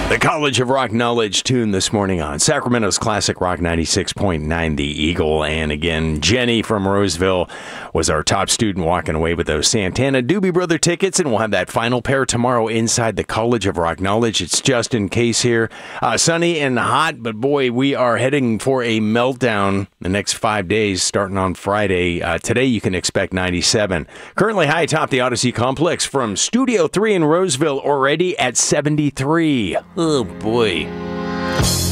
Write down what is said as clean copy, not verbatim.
The College of Rock Knowledge tune this morning on Sacramento's Classic Rock 96.9 The Eagle. And again, Jenny from Roseville was our top student walking away with those Santana Doobie Brother tickets. And we'll have that final pair tomorrow inside the College of Rock Knowledge. It's just in case here. Sunny and hot, but boy, we are heading for a meltdown the next 5 days starting on Friday. Today you can expect 97. Currently high atop the Odyssey Complex from Studio 3 in Roseville, already at 73. Oh, boy.